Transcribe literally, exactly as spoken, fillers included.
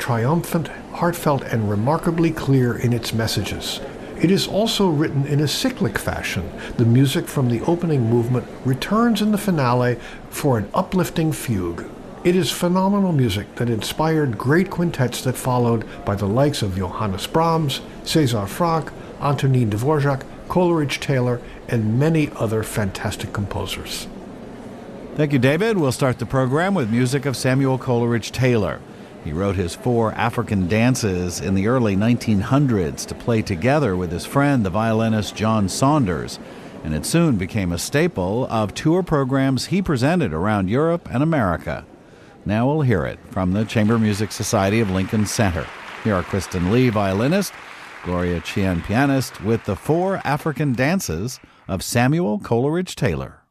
triumphant, heartfelt, and remarkably clear in its messages. It is also written in a cyclic fashion. The music from the opening movement returns in the finale for an uplifting fugue. It is phenomenal music that inspired great quintets that followed by the likes of Johannes Brahms, César Franck, Antonin Dvorak, Coleridge Taylor, and many other fantastic composers. Thank you, David. We'll start the program with music of Samuel Coleridge Taylor. He wrote his four African dances in the early nineteen hundreds to play together with his friend, the violinist John Saunders, and it soon became a staple of tour programs he presented around Europe and America. Now we'll hear it from the Chamber Music Society of Lincoln Center. Here are Kristen Lee, violinist, Gloria Chien, pianist, with the four African dances of Samuel Coleridge Taylor.